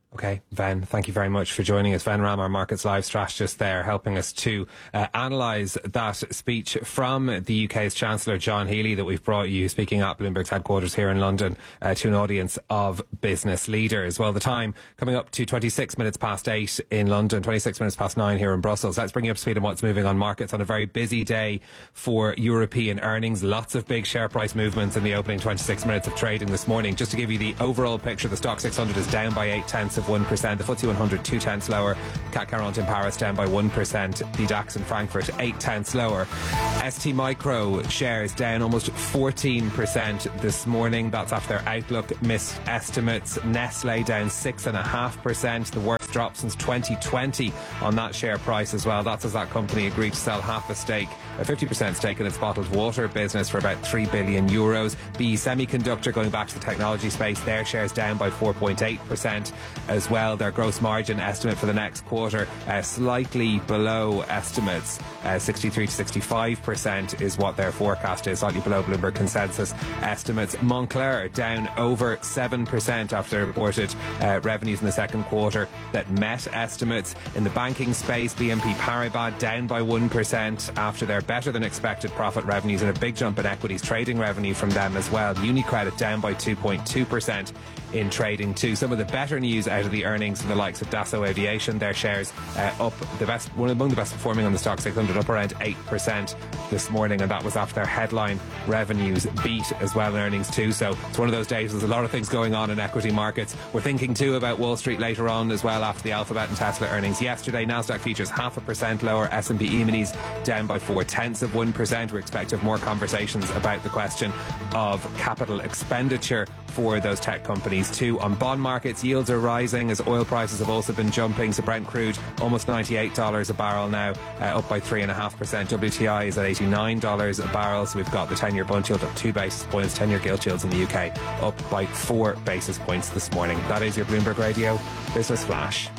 Speaker 20: Okay, Ven, thank you very much for joining us. Ven Ram, our Markets Live strategist there, helping us to uh, analyse that speech from the U K's Chancellor John Healey that we've brought you, speaking at Bloomberg's headquarters here in London, uh, to an audience of business leaders. Well, the time coming up to twenty-six minutes past eight in London, twenty-six minutes past nine here in Brussels. Let's bring you up to speed on what's moving on markets on a very busy day for European earnings. Lots of big share price movements in the opening twenty-six minutes of trading this morning. Just to give you the overall picture, the Stock six hundred is down by eight tenths of one percent. The F T S E one hundred two tenths lower. C A C quarante in Paris down by one percent. The DAX in Frankfurt eight tenths lower. S T Micro shares down almost fourteen percent this morning. That's after their outlook missed estimates. Nestle down six point five percent. The worst drop since twenty twenty on that share price as well. That's as that company agreed to sell half a stake, a fifty percent stake in its bottled water business for about three billion euros. B E Semiconductor, going back to the technology space, their shares down by four point eight percent as well. Their gross margin estimate for the next quarter uh, slightly below estimates. Uh, sixty-three to sixty-five percent is what their forecast is, slightly below Bloomberg consensus estimates. Moncler down over seven percent after they reported uh, revenues in the second quarter that met estimates. In the banking space, B N P Paribas down by one percent after their better than expected profit revenues and a big jump in equities trading revenue from them as well. UniCredit down by two point two percent in trading too. Some of the better news out of the earnings from the likes of Dassault Aviation, their shares uh, up the best, one among the best performing on the Stock six hundred, up around eight percent this morning, and that was after their headline revenues beat as well in earnings too. So it's one of those days, there's a lot of things going on in equity markets. We're thinking too about Wall Street later on as well after the Alphabet and Tesla earnings yesterday. Nasdaq futures half a percent lower. S and P E-minis down by four tenths of one percent. We expect to have more conversations about the question of capital expenditure for those tech companies too. On bond markets, yields are rising as oil prices have also been jumping. So Brent crude almost ninety-eight dollars a barrel now, uh, up by three point five percent. W T I is at eighty-nine dollars a barrel. So we've got the ten-year bond yield up two basis points, ten-year gilt yields in the U K up by four basis points this morning. That is your Bloomberg Radio Business Flash.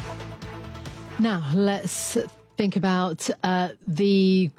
Speaker 4: Now let's think about uh, the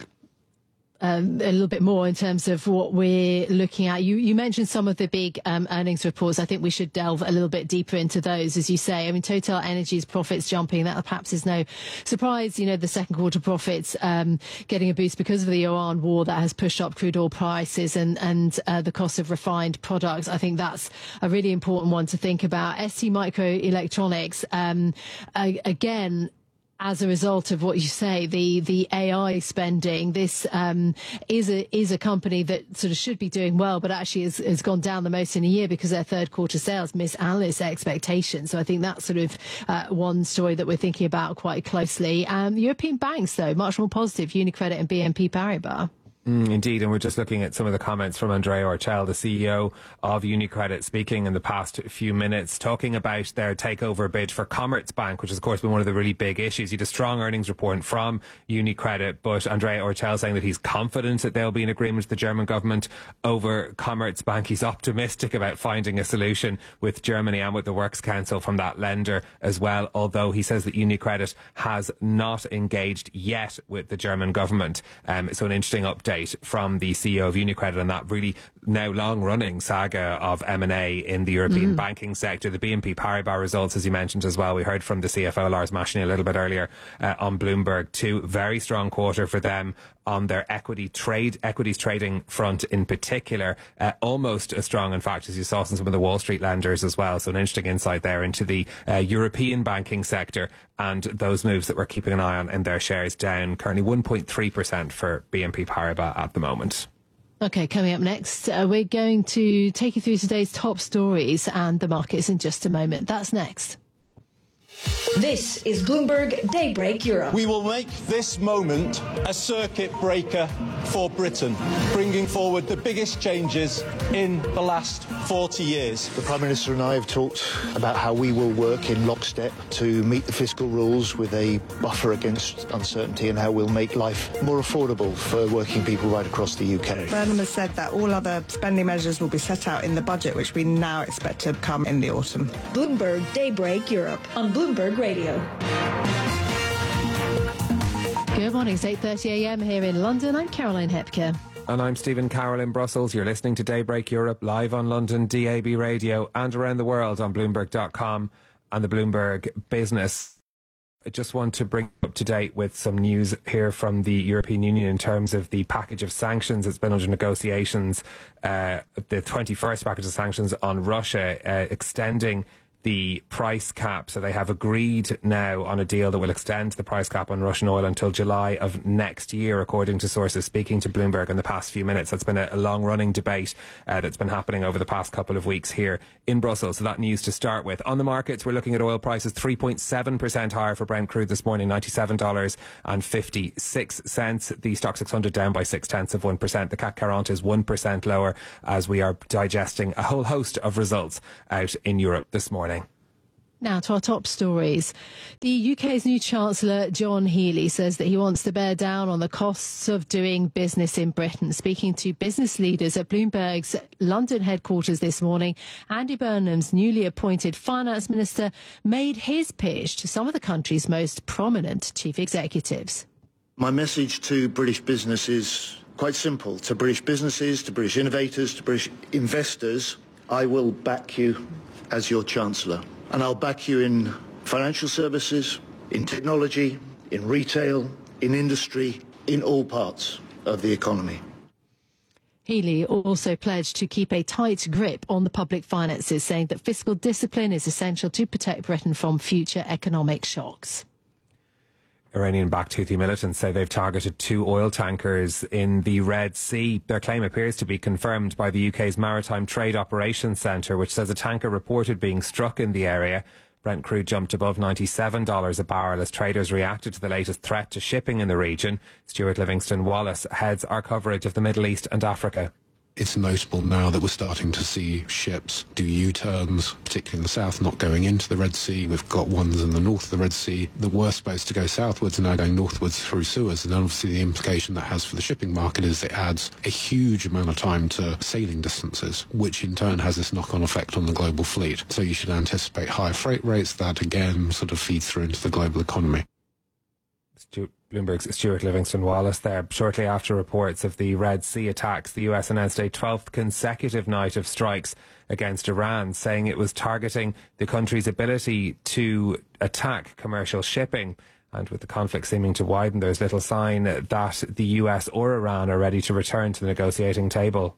Speaker 4: Um, a little bit more in terms of what we're looking at. You, you mentioned some of the big um, earnings reports. I think we should delve a little bit deeper into those, as you say. I mean, Total Energy's profits jumping. That perhaps is no surprise. You know, the second quarter profits um, getting a boost because of the Iran war that has pushed up crude oil prices and, and uh, the cost of refined products. I think that's a really important one to think about. S T Microelectronics, um, uh, again, as a result of what you say, the, the A I spending, this um, is a is a company that sort of should be doing well, but actually has, has gone down the most in a year because their third quarter sales missed analyst expectations. So I think that's sort of uh, one story that we're thinking about quite closely. Um, European banks, though, much more positive, UniCredit and B N P Paribas.
Speaker 20: Mm, indeed, and we're just looking at some of the comments from Andrea Orcel, the C E O of UniCredit, speaking in the past few minutes, talking about their takeover bid for Commerzbank, which has, of course, been one of the really big issues. You had a strong earnings report from UniCredit, but Andrea Orcel saying that he's confident that there'll be an agreement with the German government over Commerzbank. He's optimistic about finding a solution with Germany and with the Works Council from that lender as well, although he says that UniCredit has not engaged yet with the German government. Um, so an interesting update from the C E O of UniCredit on that really now long-running saga of M and A in the European mm. banking sector. The B N P Paribas results, as you mentioned as well, we heard from the C F O, Lars Machenil, a little bit earlier uh, on Bloomberg too. Very strong quarter for them on their equity trade, equities trading front in particular. Uh, almost as strong, in fact, as you saw from some of the Wall Street lenders as well. So an interesting insight there into the uh, European banking sector and those moves that we're keeping an eye on in their shares, down currently one point three percent for B N P Paribas at the moment.
Speaker 4: Okay, coming up next, uh, we're going to take you through today's top stories and the markets in just a moment. That's next.
Speaker 2: This is Bloomberg Daybreak Europe.
Speaker 22: We will make this moment a circuit breaker for Britain, bringing forward the biggest changes in the last forty years.
Speaker 18: The Prime Minister and I have talked about how we will work in lockstep to meet the fiscal rules with a buffer against uncertainty, and how we'll make life more affordable for working people right across the U K.
Speaker 23: Burnham has said that all other spending measures will be set out in the budget, which we now expect to come in the autumn.
Speaker 2: Bloomberg Daybreak Europe on Bloomberg Radio.
Speaker 4: Good morning, it's eight thirty a m here in London. I'm Caroline Hepker.
Speaker 20: And I'm Stephen Carroll in Brussels. You're listening to Daybreak Europe live on London D A B Radio and around the world on Bloomberg dot com and the Bloomberg Business. I just want to bring up to date with some news here from the European Union in terms of the package of sanctions. It's been under negotiations, uh, the twenty-first package of sanctions on Russia, uh, extending the price cap. So they have agreed now on a deal that will extend the price cap on Russian oil until July of next year, according to sources speaking to Bloomberg in the past few minutes. That's been a, a long-running debate uh, that's been happening over the past couple of weeks here in Brussels. So that news to start with. On the markets, we're looking at oil prices three point seven percent higher for Brent crude this morning, ninety-seven dollars and fifty-six cents. The Stock six hundred down by six tenths of one percent. The C A C quarante is one percent lower as we are digesting a whole host of results out in Europe this morning.
Speaker 4: Now to our top stories. The U K's new Chancellor, John Healey, says that he wants to bear down on the costs of doing business in Britain. Speaking to business leaders at Bloomberg's London headquarters this morning, Andy Burnham's newly appointed finance minister made his pitch to some of the country's most prominent chief executives.
Speaker 18: My message to British business is quite simple. To British businesses, to British innovators, to British investors, I will back you as your Chancellor. And I'll back you in financial services, in technology, in retail, in industry, in all parts of the economy.
Speaker 4: Healey also pledged to keep a tight grip on the public finances, saying that fiscal discipline is essential to protect Britain from future economic shocks.
Speaker 20: Iranian-backed Houthi militants say they've targeted two oil tankers in the Red Sea. Their claim appears to be confirmed by the U K's Maritime Trade Operations Centre, which says a tanker reported being struck in the area. Brent crude jumped above ninety-seven dollars a barrel as traders reacted to the latest threat to shipping in the region. Stuart Livingston-Wallace heads our coverage of the Middle East and Africa.
Speaker 6: It's notable now that we're starting to see ships do U-turns, particularly in the south, not going into the Red Sea. We've got ones in the north of the Red Sea that were supposed to go southwards and now going northwards through Suez. And obviously the implication that has for the shipping market is it adds a huge amount of time to sailing distances, which in turn has this knock-on effect on the global fleet. So you should anticipate higher freight rates. That again sort of feeds through into the global economy.
Speaker 20: Stu- Bloomberg's Stuart Livingston-Wallace there. Shortly after reports of the Red Sea attacks, the U S announced a twelfth consecutive night of strikes against Iran, saying it was targeting the country's ability to attack commercial shipping. And with the conflict seeming to widen, there's little sign that the U S or Iran are ready to return to the negotiating table.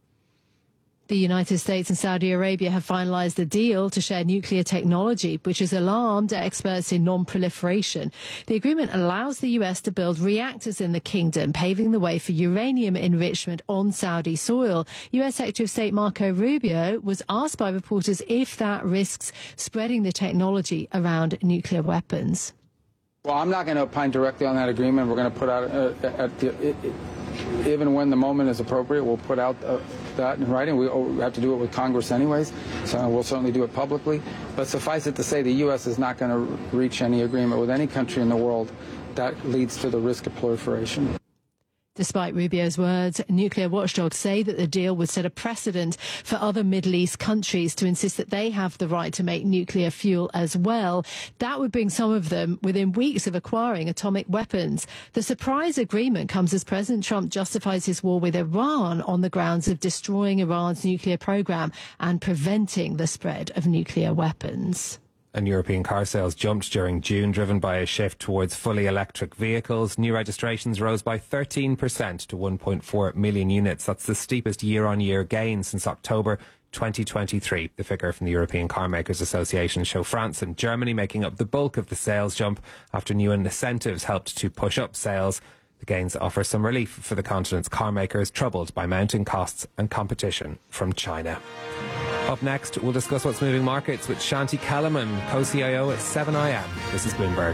Speaker 4: The United States and Saudi Arabia have finalised a deal to share nuclear technology, which has alarmed experts in non-proliferation. The agreement allows the U S to build reactors in the kingdom, paving the way for uranium enrichment on Saudi soil. U S Secretary of State Marco Rubio was asked by reporters if that risks spreading the technology around nuclear weapons.
Speaker 7: Well, I'm not going to opine directly on that agreement. We're going to put out, uh, at the, it, it, even when the moment is appropriate, we'll put out uh, that in writing. We have to do it with Congress anyways, so we'll certainly do it publicly. But suffice it to say, the U S is not going to reach any agreement with any country in the world that leads to the risk of proliferation.
Speaker 4: Despite Rubio's words, nuclear watchdogs say that the deal would set a precedent for other Middle East countries to insist that they have the right to make nuclear fuel as well. That would bring some of them within weeks of acquiring atomic weapons. The surprise agreement comes as President Trump justifies his war with Iran on the grounds of destroying Iran's nuclear program and preventing the spread of nuclear weapons.
Speaker 20: And European car sales jumped during June, driven by a shift towards fully electric vehicles. New registrations rose by thirteen percent to one point four million units. That's the steepest year-on-year gain since October twenty twenty-three. The figure from the European Car Makers Association show France and Germany making up the bulk of the sales jump after new incentives helped to push up sales. The gains offer some relief for the continent's car makers, troubled by mounting costs and competition from China. Up next, we'll discuss what's moving markets with Shanti Kellerman, co-C I O at seven i m. This is Bloomberg.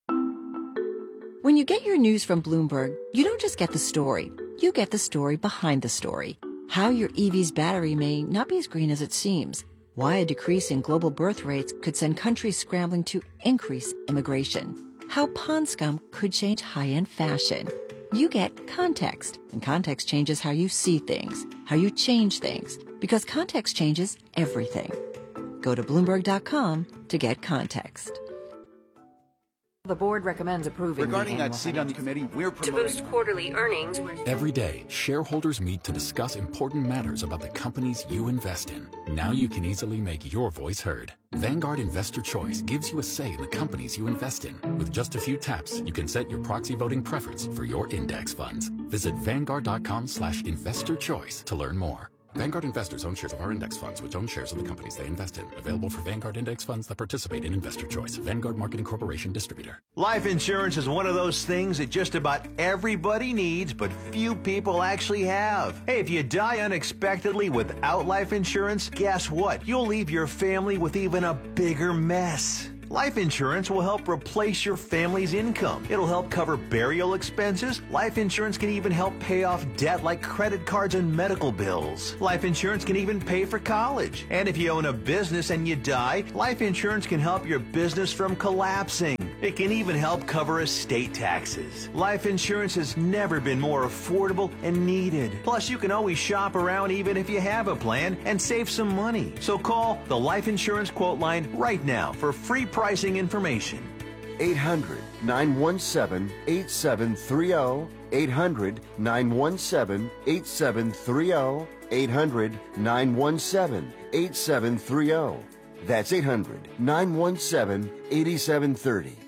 Speaker 9: When you get your news from Bloomberg, you don't just get the story. You get the story behind the story. How your E V's battery may not be as green as it seems. Why a decrease in global birth rates could send countries scrambling to increase immigration. How pond scum could change high-end fashion. You get context, and context changes how you see things, how you change things, because context changes everything. Go to Bloomberg dot com to get context.
Speaker 16: The board recommends approving
Speaker 13: Regarding
Speaker 16: the
Speaker 13: that seat on the committee, we're
Speaker 19: To
Speaker 13: promoting...
Speaker 19: boost quarterly earnings,
Speaker 5: Every day, shareholders meet to discuss important matters about the companies you invest in. Now you can easily make your voice heard. Vanguard Investor Choice gives you a say in the companies you invest in. With just a few taps, you can set your proxy voting preference for your index funds. Visit vanguard.com slash investor choice to learn more. Vanguard investors own shares of our index funds, which own shares of the companies they invest in. Available for Vanguard index funds that participate in Investor Choice. Vanguard Marketing Corporation distributor.
Speaker 10: Life insurance is one of those things that just about everybody needs, but few people actually have. Hey, if you die unexpectedly without life insurance, guess what? You'll leave your family with even a bigger mess. Life insurance will help replace your family's income. It'll help cover burial expenses. Life insurance can even help pay off debt like credit cards and medical bills. Life insurance can even pay for college. And if you own a business and you die, life insurance can help your business from collapsing. It can even help cover estate taxes. Life insurance has never been more affordable and needed. Plus, you can always shop around even if you have a plan and save some money. So call the Life Insurance Quote Line right now for free pricing information.
Speaker 11: eight hundred, nine one seven, eight seven three zero. eight hundred, nine one seven, eight seven three zero. eight hundred, nine one seven, eight seven three zero. That's eight hundred, nine one seven, eight seven three zero.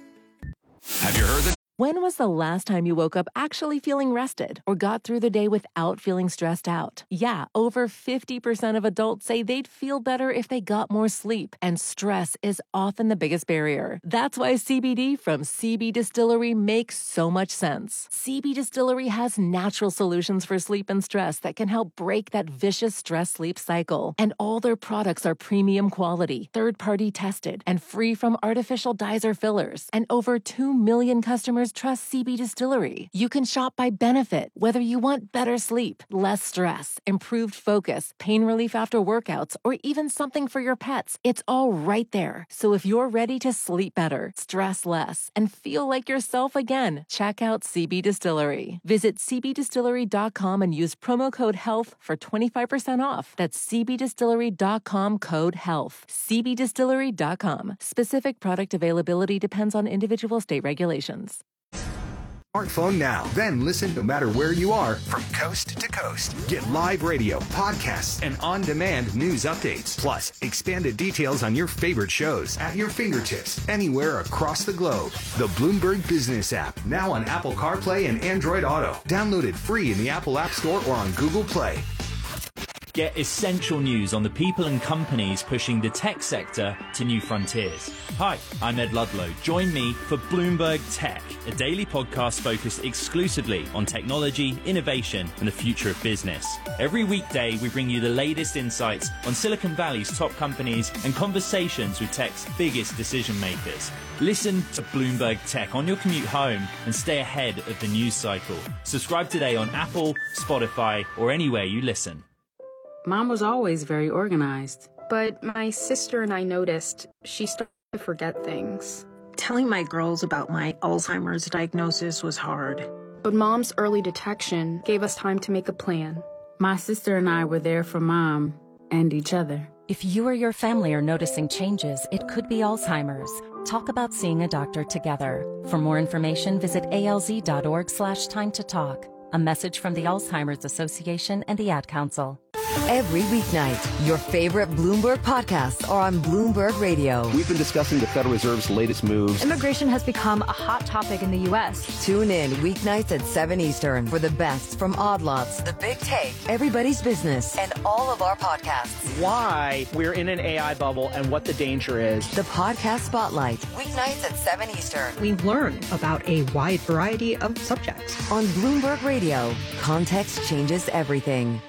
Speaker 24: Have you heard that?
Speaker 25: When was the last time you woke up actually feeling rested or got through the day without feeling stressed out? Yeah, over fifty percent of adults say they'd feel better if they got more sleep, and stress is often the biggest barrier. That's why C B D from C B Distillery makes so much sense. C B Distillery has natural solutions for sleep and stress that can help break that vicious stress-sleep cycle. And all their products are premium quality, third-party tested, and free from artificial dyes or fillers. And over two million customers trust C B Distillery. You can shop by benefit, whether you want better sleep, less stress, improved focus, pain relief after workouts, or even something for your pets. It's all right there. So if you're ready to sleep better, stress less, and feel like yourself again, check out C B Distillery. Visit c b distillery dot com and use promo code HEALTH for twenty-five percent off. That's c b distillery dot com code HEALTH. c b distillery dot com. Specific product availability depends on individual state regulations.
Speaker 8: Smartphone now. Then listen no matter where you are from coast to coast. Get live radio, podcasts, and on-demand news updates. Plus, expanded details on your favorite shows at your fingertips anywhere across the globe. The Bloomberg Business app, now on Apple CarPlay and Android Auto. Download it free in the Apple App Store or on Google Play.
Speaker 26: Get essential news on the people and companies pushing the tech sector to new frontiers. Hi, I'm Ed Ludlow. Join me for Bloomberg Tech, a daily podcast focused exclusively on technology, innovation, and the future of business. Every weekday, we bring you the latest insights on Silicon Valley's top companies and conversations with tech's biggest decision makers. Listen to Bloomberg Tech on your commute home and stay ahead of the news cycle. Subscribe today on Apple, Spotify, or anywhere you listen.
Speaker 27: Mom was always very organized. But my sister and I noticed she started to forget things.
Speaker 28: Telling my girls about my Alzheimer's diagnosis was hard.
Speaker 27: But Mom's early detection gave us time to make a plan. My sister and I were there for Mom and each other.
Speaker 29: If you or your family are noticing changes, it could be Alzheimer's. Talk about seeing a doctor together. For more information, visit alz.org slash time to talk. A message from the Alzheimer's Association and the Ad Council.
Speaker 19: Every weeknight, your favorite Bloomberg podcasts are on Bloomberg Radio.
Speaker 30: We've been discussing the Federal Reserve's latest moves.
Speaker 31: Immigration has become a hot topic in the U S.
Speaker 19: Tune in weeknights at seven Eastern for the best from Odd Lots, The Big Take, Everybody's Business, and all of our podcasts.
Speaker 32: Why we're in an A I bubble and what the danger is.
Speaker 19: The Podcast Spotlight, weeknights at seven Eastern.
Speaker 33: We learn about a wide variety of subjects.
Speaker 19: On Bloomberg Radio, context changes everything.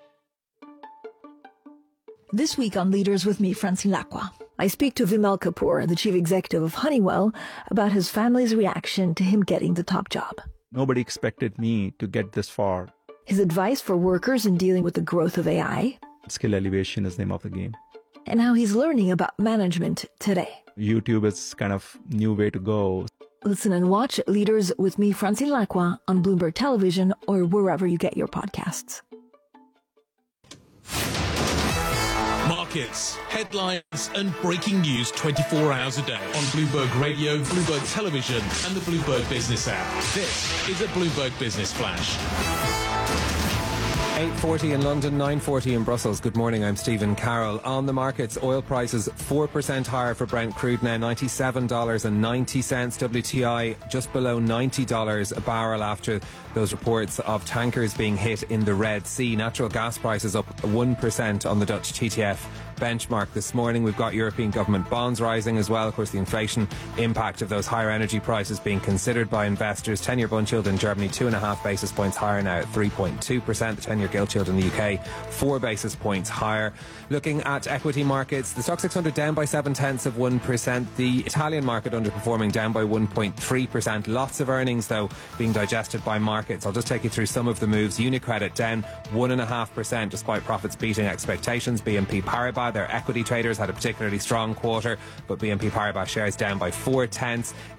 Speaker 2: This week on Leaders with me, Francine Lacqua, I speak to Vimal Kapoor, the chief executive of Honeywell, about his family's reaction to him getting the top job.
Speaker 34: Nobody expected me to get this far.
Speaker 2: His advice for workers in dealing with the growth of A I.
Speaker 34: Skill elevation is the name of the game.
Speaker 2: And how he's learning about management today.
Speaker 34: YouTube is kind of new way to go.
Speaker 2: Listen and watch Leaders with me, Francine Lacqua, on Bloomberg Television or wherever you get your podcasts.
Speaker 1: markets, headlines and breaking news twenty-four hours a day on Bloomberg Radio, Bloomberg Television and the Bloomberg Business app. This is a Bloomberg Business Flash.
Speaker 3: eight forty in London, nine forty in Brussels. Good morning, I'm Stephen Carroll. On the markets, oil prices four percent higher for Brent crude now, ninety-seven dollars and ninety cents. W T I just below ninety dollars a barrel after those reports of tankers being hit in the Red Sea. Natural gas prices up one percent on the Dutch T T F benchmark this morning. We've got European government bonds rising as well. Of course, the inflation impact of those higher energy prices being considered by investors. ten-year bund yield in Germany, two and a half basis points higher now at three point two percent. The ten-year gilt yield in the U K, four basis points higher. Looking at equity markets, the Stoxx six hundred down by seven tenths of one percent. The Italian market underperforming, down by one point three percent. Lots of earnings, though, being digested by markets. I'll just take you through some of the moves. UniCredit down one point five percent despite profits beating expectations. B N P Paribas, their equity traders, had a particularly strong quarter, but B N P Paribas shares down by four tenths.